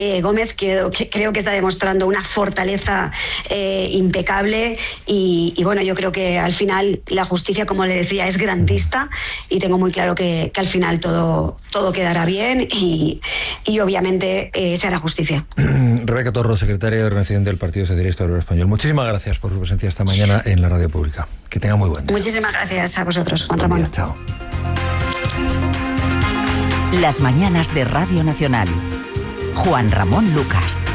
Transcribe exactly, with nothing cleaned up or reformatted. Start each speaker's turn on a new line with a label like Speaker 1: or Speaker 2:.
Speaker 1: Eh, Gómez creo que, creo que está demostrando una fortaleza eh, impecable y, y bueno, yo creo que al final la justicia, como le decía, es garantista y tengo muy claro que, que al final todo, todo quedará bien y, y obviamente eh, se hará justicia.
Speaker 2: Rebeca Torro, secretaria de Organización del Partido Socialista Obrero Español. Muchísimas gracias por su presencia esta mañana en la radio pública. Que tenga muy buen día.
Speaker 1: Muchísimas gracias a vosotros, Juan Ramón.
Speaker 2: Día, chao.
Speaker 3: Las mañanas de Radio Nacional. Juan Ramón Lucas.